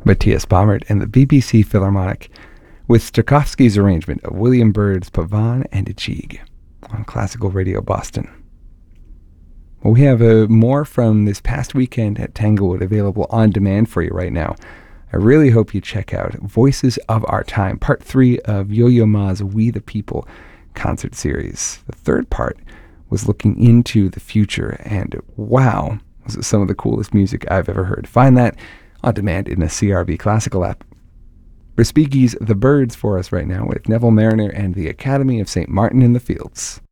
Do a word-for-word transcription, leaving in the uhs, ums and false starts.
Matthias Baumert and the B B C Philharmonic with Stokowski's arrangement of William Byrd's Pavane and Echeeg on Classical Radio Boston. Well, we have uh, more from this past weekend at Tanglewood available on demand for you right now. I really hope you check out Voices of Our Time, part three of Yo-Yo Ma's We the People concert series. The third part was looking into the future, and wow, was it some of the coolest music I've ever heard. Find that on demand in the C R V Classical app. Respighi's The Byrds for us right now with Neville Marriner and the Academy of Saint Martin in the Fields.